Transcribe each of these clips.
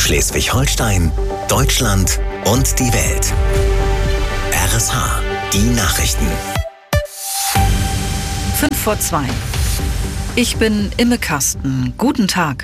Schleswig-Holstein, Deutschland und die Welt. RSH, die Nachrichten. 5:02. Ich bin Imme Kasten. Guten Tag.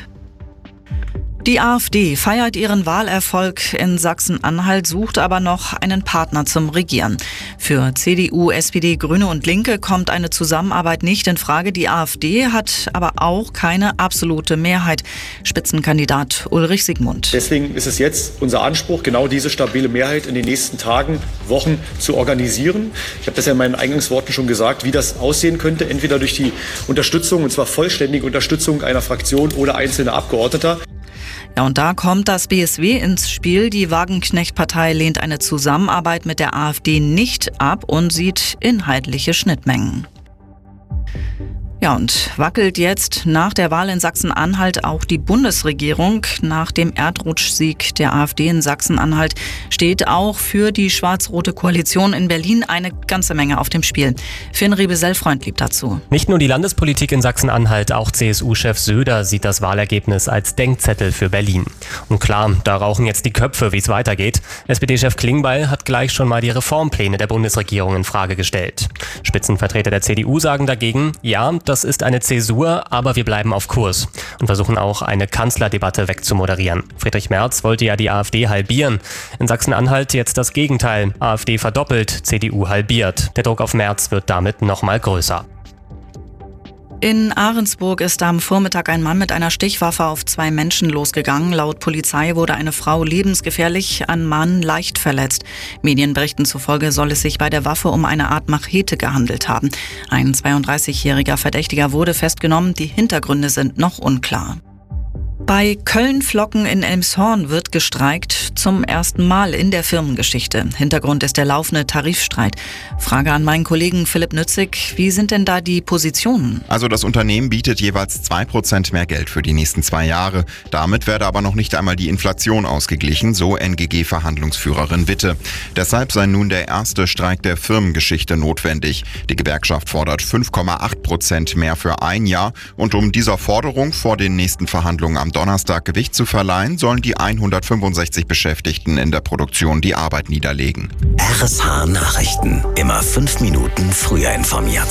Die AfD feiert ihren Wahlerfolg in Sachsen-Anhalt, sucht aber noch einen Partner zum Regieren. Für CDU, SPD, Grüne und Linke kommt eine Zusammenarbeit nicht in Frage. Die AfD hat aber auch keine absolute Mehrheit. Spitzenkandidat Ulrich Siegmund. Deswegen ist es jetzt unser Anspruch, genau diese stabile Mehrheit in den nächsten Tagen, Wochen zu organisieren. Ich habe das ja in meinen Eingangsworten schon gesagt, wie das aussehen könnte. Entweder durch die Unterstützung, und zwar vollständige Unterstützung einer Fraktion oder einzelner Abgeordneter. Ja, und da kommt das BSW ins Spiel. Die Wagenknecht-Partei lehnt eine Zusammenarbeit mit der AfD nicht ab und sieht inhaltliche Schnittmengen. Ja, und wackelt jetzt nach der Wahl in Sachsen-Anhalt auch die Bundesregierung. Nach dem Erdrutschsieg der AfD in Sachsen-Anhalt steht auch für die schwarz-rote Koalition in Berlin eine ganze Menge auf dem Spiel. Finn Rebesell-Freund blieb dazu. Nicht nur die Landespolitik in Sachsen-Anhalt, auch CSU-Chef Söder sieht das Wahlergebnis als Denkzettel für Berlin. Und klar, da rauchen jetzt die Köpfe, wie es weitergeht. SPD-Chef Klingbeil hat gleich schon mal die Reformpläne der Bundesregierung in Frage gestellt. Spitzenvertreter der CDU sagen dagegen, ja, das ist eine Zäsur, aber wir bleiben auf Kurs und versuchen auch eine Kanzlerdebatte wegzumoderieren. Friedrich Merz wollte ja die AfD halbieren. In Sachsen-Anhalt jetzt das Gegenteil. AfD verdoppelt, CDU halbiert. Der Druck auf Merz wird damit noch mal größer. In Ahrensburg ist am Vormittag ein Mann mit einer Stichwaffe auf 2 Menschen losgegangen. Laut Polizei wurde eine Frau lebensgefährlich, ein Mann leicht verletzt. Medienberichten zufolge soll es sich bei der Waffe um eine Art Machete gehandelt haben. Ein 32-jähriger Verdächtiger wurde festgenommen. Die Hintergründe sind noch unklar. Bei Köln-Flocken in Elmshorn wird gestreikt, zum ersten Mal in der Firmengeschichte. Hintergrund ist der laufende Tarifstreit. Frage an meinen Kollegen Philipp Nützig, wie sind denn da die Positionen? Also das Unternehmen bietet jeweils 2% mehr Geld für die nächsten 2 Jahre. Damit werde aber noch nicht einmal die Inflation ausgeglichen, so NGG-Verhandlungsführerin Witte. Deshalb sei nun der erste Streik der Firmengeschichte notwendig. Die Gewerkschaft fordert 5,8% mehr für ein Jahr. Und um dieser Forderung vor den nächsten Verhandlungen am Donnerstag Gewicht zu verleihen, sollen die 165 Beschäftigten in der Produktion die Arbeit niederlegen. RSH Nachrichten. Immer 5 Minuten früher informiert.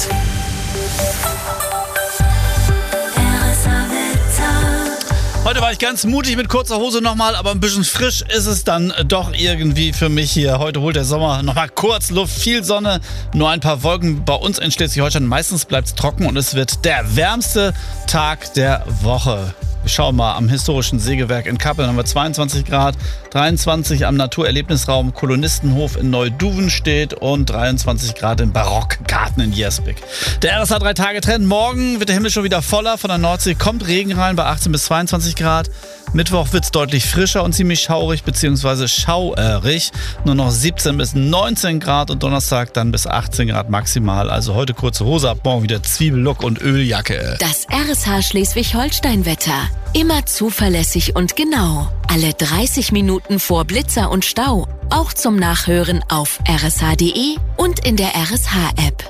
Heute war ich ganz mutig mit kurzer Hose nochmal, aber ein bisschen frisch ist es dann doch irgendwie für mich hier. Heute holt der Sommer nochmal kurz Luft, viel Sonne, nur ein paar Wolken bei uns in Schleswig-Holstein. Meistens bleibt es trocken und es wird der wärmste Tag der Woche. Wir schauen mal, am historischen Sägewerk in Kappeln haben wir 22 Grad, 23 am Naturerlebnisraum Kolonistenhof in Neuduvenstedt und 23 Grad im Barockgarten in Jersbeck. Der RSH 3-Tage-Trend. Morgen wird der Himmel schon wieder voller. Von der Nordsee kommt Regen rein bei 18 bis 22 Grad. Mittwoch wird es deutlich frischer und ziemlich schaurig bzw. schauerig. Nur noch 17 bis 19 Grad und Donnerstag dann bis 18 Grad maximal. Also heute kurze Hose, ab morgen wieder Zwiebellook und Öljacke. Das RSH Schleswig-Holstein-Wetter. Immer zuverlässig und genau. Alle 30 Minuten vor Blitzer und Stau. Auch zum Nachhören auf rsh.de und in der RSH-App.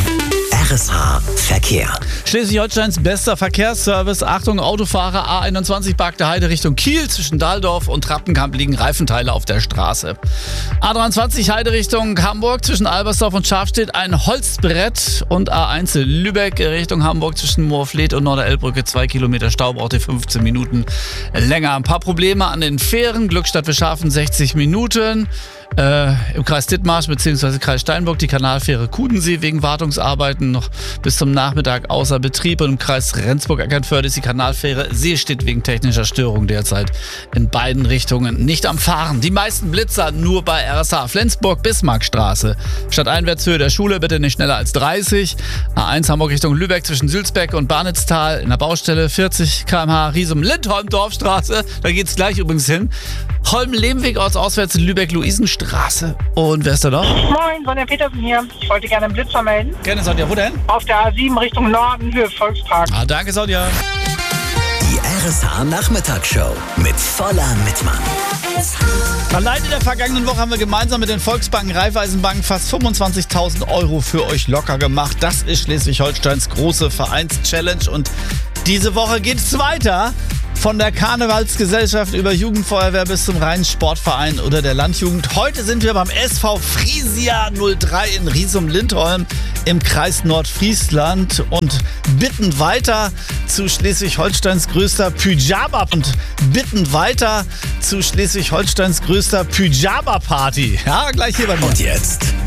RSH Verkehr. Schleswig-Holsteins bester Verkehrsservice. Achtung, Autofahrer, A21 Barkte Heide Richtung Kiel. Zwischen Dahldorf und Trappenkamp liegen Reifenteile auf der Straße. A23 Heide Richtung Hamburg. Zwischen Albersdorf und Schafstedt ein Holzbrett. Und A1 Lübeck Richtung Hamburg zwischen Moorfleet und Norderelbbrücke 2 Kilometer Stau, braucht ihr 15 Minuten länger. Ein paar Probleme an den Fähren. Glückstadt wir schaffen 60 Minuten. Im Kreis Dithmarsch bzw. Kreis Steinburg die Kanalfähre Kudensee wegen Wartungsarbeiten noch bis zum Nachmittag außer Betrieb. Und im Kreis Rendsburg-Eckernförde ist die Kanalfähre Seestedt wegen technischer Störung derzeit in beiden Richtungen nicht am Fahren. Die meisten Blitzer nur bei RSH. Flensburg-Bismarckstraße. Stadteinwärtshöhe der Schule bitte nicht schneller als 30. A1 Hamburg Richtung Lübeck zwischen Sülzbeck und Barnitztal in der Baustelle 40 km/h. Riesum-Lindholm-Dorfstraße. Da geht's gleich übrigens hin. Holm-Lehmweg ortsauswärts Lübeck-Luisenstraße. Und wer ist da noch? Moin, Sonja Petersen hier. Ich wollte gerne einen Blitzer melden. Gerne, Sonja. Wo denn? Auf der A7 Richtung Norden, Höhe Volkspark. Danke, Sonja. Die RSH Nachmittagsshow mit voller Mitmann. Allein in der vergangenen Woche haben wir gemeinsam mit den Volksbanken, Raiffeisenbanken fast 25.000 € für euch locker gemacht. Das ist Schleswig-Holsteins große Vereins-Challenge und diese Woche geht's weiter. Von der Karnevalsgesellschaft über Jugendfeuerwehr bis zum reinen Sportverein oder der Landjugend. Heute sind wir beim SV Frisia 03 in Riesum-Lindholm im Kreis Nordfriesland und bitten weiter zu Schleswig-Holsteins größter Pyjama-Party. Ja, gleich hier bei mir. Und jetzt